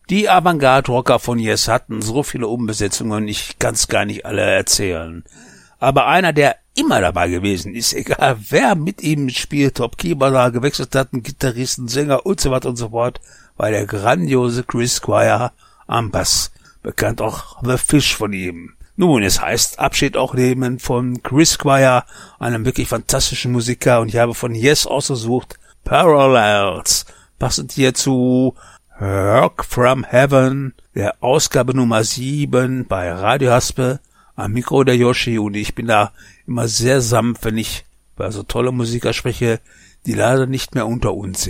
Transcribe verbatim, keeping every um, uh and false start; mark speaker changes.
Speaker 1: Die Avantgarde-Rocker von Yes hatten so viele Umbesetzungen, ich kann's gar nicht alle erzählen. Aber einer, der immer dabei gewesen ist, egal wer mit ihm spielt, ob Keyboarder gewechselt hat, ein Gitarristen, Sänger und so weiter und so fort, war der grandiose Chris Squire am Bass, bekannt auch The Fish von ihm. Nun, es heißt Abschied auch nehmen von Chris Squire, einem wirklich fantastischen Musiker, und ich habe von Yes ausgesucht Parallels, passend hierzu Rock from Heaven, der Ausgabe Nummer sieben bei Radio Haspe. Am Mikro der Yoshi, und ich bin da immer sehr sanft, wenn ich bei so tolle Musiker spreche, die leider nicht mehr unter uns sind.